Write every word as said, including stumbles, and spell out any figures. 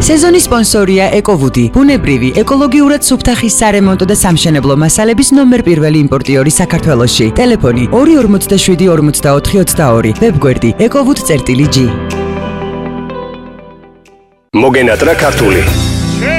სეზონის სპონსორია ეკოვუდი, ბუნებრივი, ეკოლოგიურად სუფთა ხის სარემონტო და სამშენებლო მასალების ნომერ პირველი იმპორტიორი საქართველოში. ტელეფონი ორი ორმოცდაშვიდი ორმოცდაოთხი ოცდაორი, ვებგვერდი ეკოვუდი წერტილი ჯი. მოგენატრა ქართული.